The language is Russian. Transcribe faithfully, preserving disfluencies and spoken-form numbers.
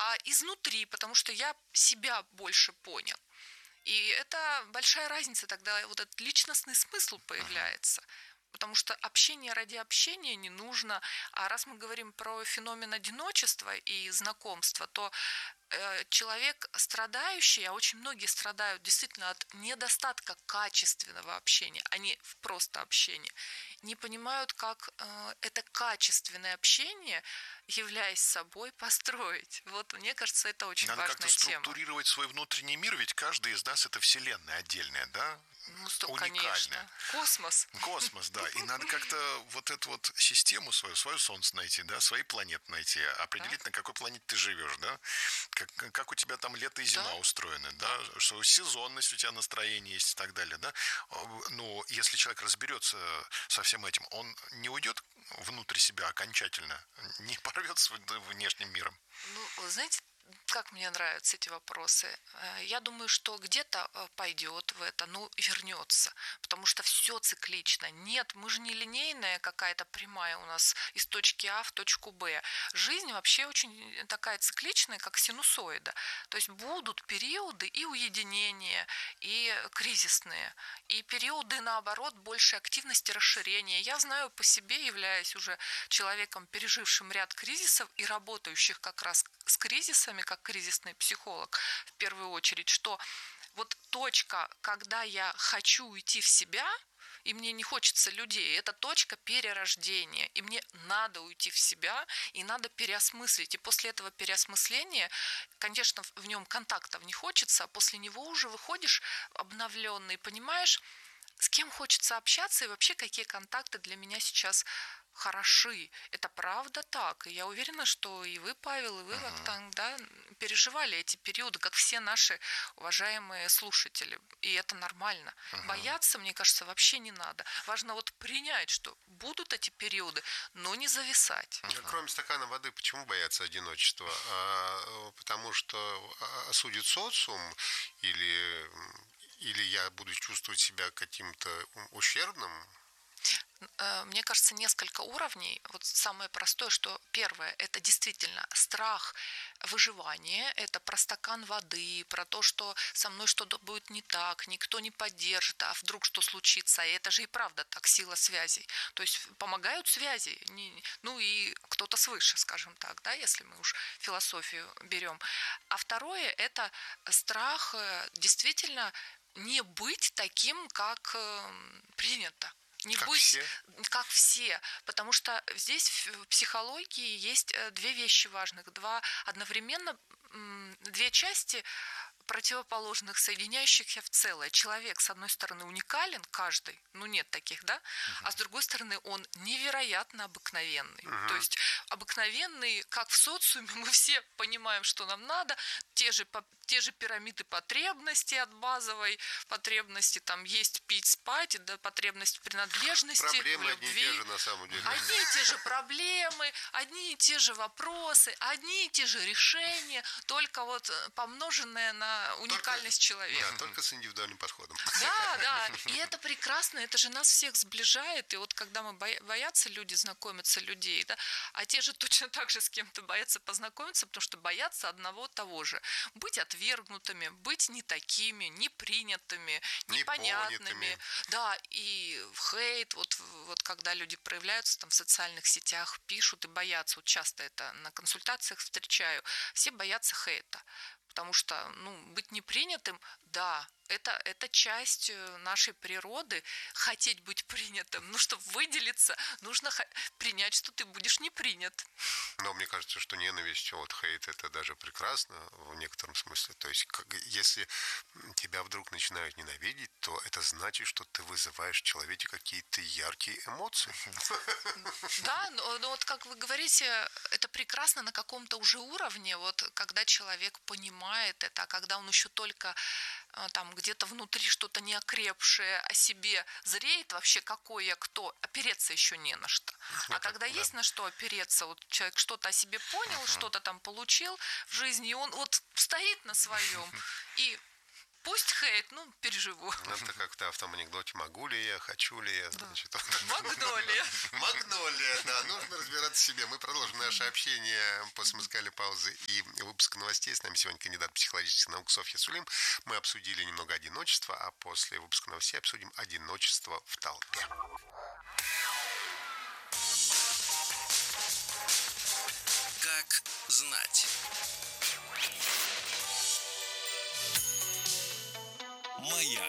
а изнутри, потому что я себя больше понял. И это большая разница, тогда вот этот личностный смысл появляется. Потому что общение ради общения не нужно. А раз мы говорим про феномен одиночества и знакомства, то человек страдающий, а очень многие страдают действительно от недостатка качественного общения, а не просто общения, не понимают, как это качественное общение, являясь собой, построить. Вот мне кажется, это очень Надо важная как-то тема. структурировать свой внутренний мир, ведь каждый из нас это вселенная отдельная, да? Ну, что, Уникальная. Конечно. Космос. Космос, да. И надо как-то вот эту вот систему свою, свое Солнце найти, да, свои планеты найти, определить, да, на какой планете ты живешь, да, как, как у тебя там лето и зима, да, устроены, да, что сезонность у тебя, настроение есть и так далее, да. Но если человек разберется со всем этим, он не уйдет внутрь себя окончательно, не порвется внешним миром. Ну, вы знаете, как мне нравятся эти вопросы. Я думаю, что где-то пойдет в это, но вернется, потому что все циклично. Нет, мы же не линейная какая-то прямая у нас из точки А в точку Б. Жизнь вообще очень такая цикличная, как синусоида. То есть будут периоды и уединения, и кризисные, и периоды, наоборот, большей активности, расширения. Я знаю по себе, являясь уже человеком, пережившим ряд кризисов и работающих как раз с кризисами, как кризисный психолог, в первую очередь, что вот точка, когда я хочу уйти в себя, и мне не хочется людей, это точка перерождения, и мне надо уйти в себя, и надо переосмыслить. И после этого переосмысления, конечно, в нем контактов не хочется, а после него уже выходишь обновленный, понимаешь, с кем хочется общаться, и вообще какие контакты для меня сейчас хороши. Это правда так. И я уверена, что и вы, Павел, и вы, Вахтанг, да, переживали эти периоды, как все наши уважаемые слушатели. И это нормально. Uh-huh. Бояться, мне кажется, вообще не надо. Важно вот принять, что будут эти периоды, но не зависать. Uh-huh. Кроме стакана воды, почему бояться одиночества? А, потому что осудит социум или, или я буду чувствовать себя каким-то ущербным? Мне кажется, несколько уровней. Вот самое простое, что первое, это действительно страх выживания, это про стакан воды, про то, что со мной что-то будет не так, никто не поддержит, а вдруг что случится. И это же и правда так, сила связей. То есть помогают связи, ну и кто-то свыше, скажем так, да, если мы уж философию берем. А второе, это страх действительно не быть таким, как принято. Не как быть все. как все, потому что здесь в психологии есть две вещи важных, два одновременно, две части противоположных, соединяющихся в целое. Человек, с одной стороны, уникален, каждый, ну нет таких, да, uh-huh. а с другой стороны, он невероятно обыкновенный. Uh-huh. То есть обыкновенный, как в социуме, мы все понимаем, что нам надо, те же, те же пирамиды потребностей от базовой потребности, там есть, пить, спать, до потребности принадлежности, проблемы любви. Одни и те же, на самом деле. Одни и те же проблемы, одни и те же вопросы, одни и те же решения, только вот помноженные на уникальность только, человека. Да, только с индивидуальным подходом. Да, да, и это прекрасно, это же нас всех сближает, и вот когда мы боятся люди знакомиться, людей, да, а те же точно так же с кем-то боятся познакомиться, потому что боятся одного того же. Быть отвергнутыми, быть не такими, непринятыми, непонятными. Да, и хейт, вот, вот когда люди проявляются там в социальных сетях, пишут и боятся, вот часто это на консультациях встречаю, все боятся хейта. Потому что, ну, быть непринятым, да, это, это часть нашей природы, хотеть быть принятым. Ну, чтобы выделиться, нужно х- принять, что ты будешь не принят. Но мне кажется, что ненависть, вот хейт, это даже прекрасно в некотором смысле. То есть, как, если тебя вдруг начинают ненавидеть, то это значит, что ты вызываешь в человеке какие-то яркие эмоции. Да, но, но вот как вы говорите, это прекрасно на каком-то уже уровне, вот когда человек понимает это, а когда он еще только там где-то внутри что-то неокрепшее о себе зреет, вообще какой я, кто, опереться еще не на что. А это, когда да. есть на что опереться, вот человек что-то о себе понял, uh-huh. что-то там получил в жизни, и он вот стоит на своем и Пусть хейт, ну, переживу. Это как-то в том анекдоте «могу ли я, хочу ли я». Да. Значит, Магнолия. Магнолия, да, нужно разбираться в себе. Мы продолжим наше общение после музыкальной паузы и выпуска новостей. С нами сегодня кандидат психологических наук Софья Сулим. Мы обсудили немного одиночества, а после выпуска новостей обсудим одиночество в толпе. Как знать. Маяк.